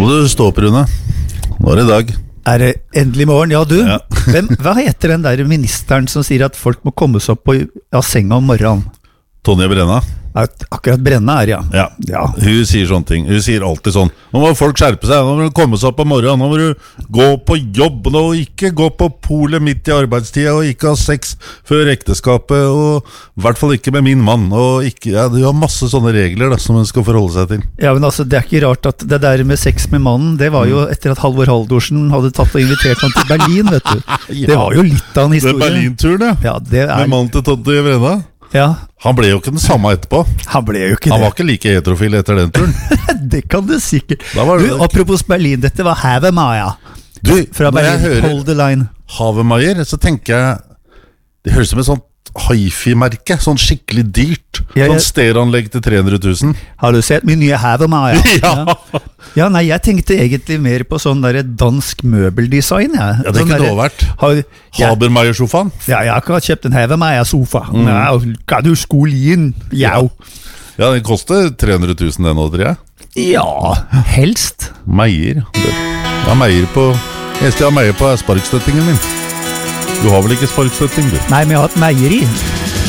må du stå opp, Rune. Nå det dag. Det endelig morgen? Ja, du. Ja. Hva heter den der ministeren som sier at folk må komme seg opp av senga om morgenen? Tonje Brenna. Akkurat Brenna ja. Ja, hun sier sånne ting. Hun sier alltid sånn: nå må folk skjerpe seg, nå må du komme seg opp om morgenen, nå må du gå på jobb, og ikke gå på polet midt i arbeidstida, og ikke ha sex før ekteskapet, og i hvert fall ikke med min mann, og ikke, ja, du har masse sånne regler da, som man skal forholde seg til. Ja, men altså, det ikke rart at det der med sex med mannen, det var jo etter at Halvor Haldorsen hadde tatt og invitert han til Berlin, vet du. Ja. Det var jo litt av en historie. Det Berlin-turen, ja. Ja, det Med mannen til Tonje Brenna. Ja. Han ble jo ikke den samme etterpå. Han ble jo ikke Han var ikke like heterofil etter den turen. Det kan du sikkert. Det... Apropos Berlin, dette var Havemaya. Du, fra når jeg Berlin, hører Hold the Line. Havemeier, så tenker jeg det høres som et sånt hi-fi-merke, sånn skikkelig dyrt. Sånn stereoanlegg til 300 000. Har du sett min nye Havemaya? Ja. Ja, nei, jeg tenkte egentlig mer på sånn der dansk møbeldesign. Ja, det er ikke dårlig vært. Habermeier-sofaen. Ja, jeg har akkurat kjøpt en Havemeier-sofa. Ja, kan du skole inn? Ja, den koster 300 000 den nå, tror jeg. Ja, helst. Meier. Jeg har Meier på... Jeg skal ha Meier på sparkstøttingen min. Du har vel ikke sparkstøtting, du? Nei, men jeg har hatt meieri.